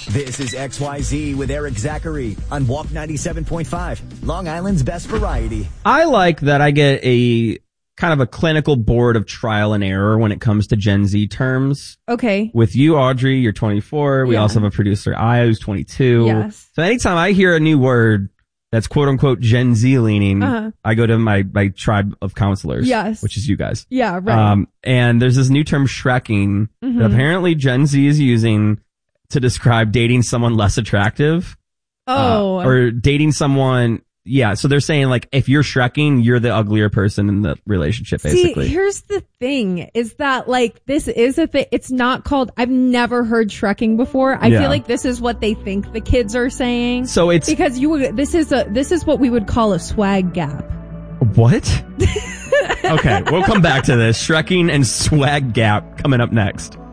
This is XYZ with Eric Zachary on Walk 97.5, Long Island's best variety. I like that I get a kind of a clinical board of trial and error when it comes to Gen Z terms. Okay. With you, Audrey, you're 24. We also have a producer, Aya, who's 22. Yes. So anytime I hear a new word that's quote unquote Gen Z leaning, I go to my tribe of counselors. Yes. Which is you guys. Yeah, right. And there's this new term, shrekking, that apparently Gen Z is using to describe dating someone less attractive. Or dating someone. Yeah. So they're saying like, if you're shrekking, you're the uglier person in the relationship, basically. See, here's the thing is that like, this is a thing. It's not called, I've never heard shrekking before. I feel like this is what they think the kids are saying. So it's because this is what we would call a swag gap. What? Okay. We'll come back to this. Shrekking and swag gap coming up next.